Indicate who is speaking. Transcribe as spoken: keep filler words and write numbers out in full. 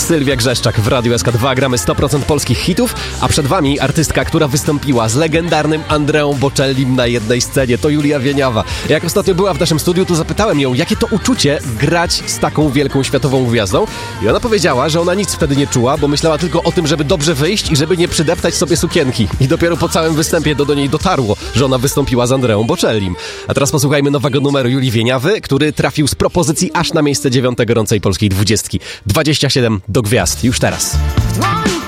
Speaker 1: Sylwia Grzeszczak w Radiu S K dwa. Gramy sto procent polskich hitów, a przed wami artystka, która wystąpiła z legendarnym Andreą Bocellim na jednej scenie. To Julia Wieniawa. Jak ostatnio była w naszym studiu, to zapytałem ją, jakie to uczucie grać z taką wielką światową gwiazdą. I ona powiedziała, że ona nic wtedy nie czuła, bo myślała tylko o tym, żeby dobrze wyjść i żeby nie przydeptać sobie sukienki. I dopiero po całym występie do, do niej dotarło, że ona wystąpiła z Andreą Bocellim. A teraz posłuchajmy nowego numeru Julii Wieniawy, który trafił z propozycji aż na miejsce dziewiąte gorącej polskiej dwudziestki. dwadzieścia siedem do gwiazd. Już teraz.